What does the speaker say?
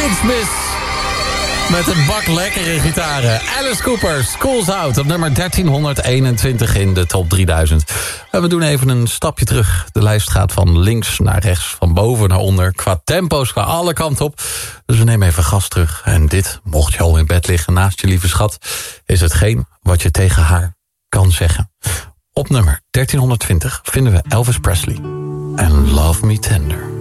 Smith. Met een bak lekkere gitaren. Alice Cooper, School's Out op nummer 1321 in de top 3000. En we doen even een stapje terug. De lijst gaat van links naar rechts, van boven naar onder. Qua tempo's, qua alle kanten op. Dus we nemen even gas terug. En dit, mocht je al in bed liggen naast je lieve schat, is hetgeen wat je tegen haar kan zeggen. Op nummer 1320 vinden we Elvis Presley. En Love Me Tender.